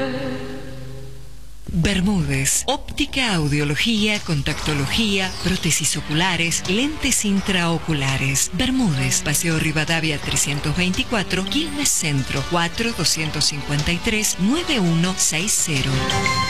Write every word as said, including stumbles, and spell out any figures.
Bermúdez, óptica, audiología, contactología, prótesis oculares, lentes intraoculares. Bermúdez, Paseo Rivadavia trescientos veinticuatro, Quilmes Centro, cuatro dos cinco tres, nueve uno seis cero.